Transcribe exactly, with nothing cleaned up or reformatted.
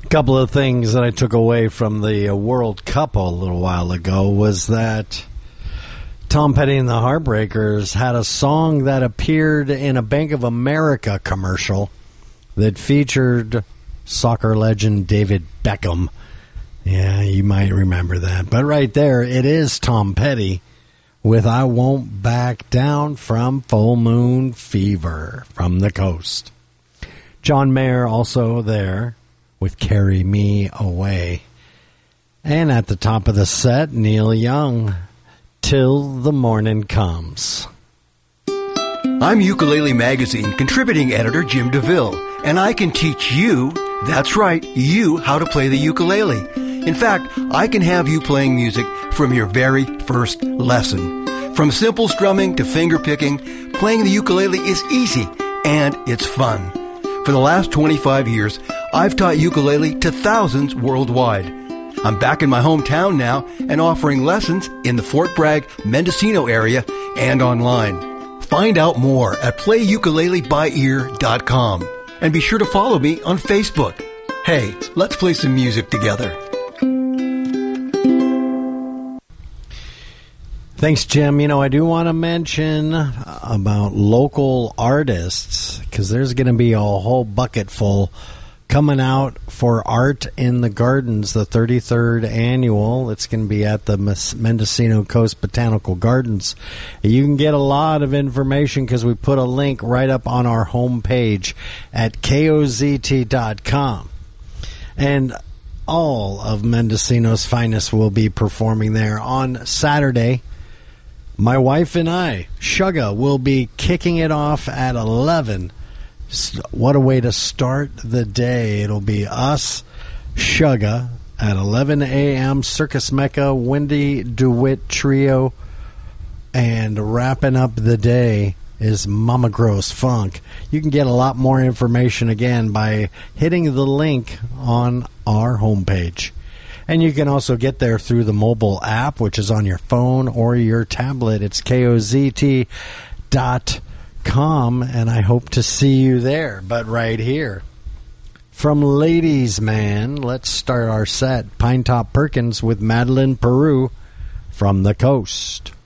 A couple of things that I took away from the uh, World Cup a little while ago was that Tom Petty and the Heartbreakers had a song that appeared in a Bank of America commercial that featured soccer legend David Beckham. Yeah, you might remember that. But right there, it is Tom Petty with I Won't Back Down from Full Moon Fever from the Coast. John Mayer also there with Carry Me Away. And at the top of the set, Neil Young, Till the Morning Comes. I'm Ukulele Magazine contributing editor Jim DeVille, and I can teach you, that's right, you, how to play the ukulele. In fact, I can have you playing music from your very first lesson. From simple strumming to finger picking, playing the ukulele is easy, and it's fun. For the last twenty-five years, I've taught ukulele to thousands worldwide. I'm back in my hometown now and offering lessons in the Fort Bragg, Mendocino area and online. Find out more at play ukulele by ear dot com. And be sure to follow me on Facebook. Hey, let's play some music together. Thanks, Jim. You know, I do want to mention about local artists because there's going to be a whole bucket full coming out for Art in the Gardens, the thirty-third annual. It's going to be at the Mendocino Coast Botanical Gardens. You can get a lot of information because we put a link right up on our homepage at K O Z T dot com. And all of Mendocino's finest will be performing there on Saturday. My wife and I, Shugga, will be kicking it off at eleven. What a way to start the day. It'll be us, Shugga, at eleven a.m., Circus Mecca, Wendy DeWitt Trio, and wrapping up the day is Mama Gross Funk. You can get a lot more information, again, by hitting the link on our homepage. And you can also get there through the mobile app, which is on your phone or your tablet. It's K O Z T dot com, and I hope to see you there. But right here, from Ladies Man, let's start our set. Pinetop Perkins with Madeline Peru from the Coast.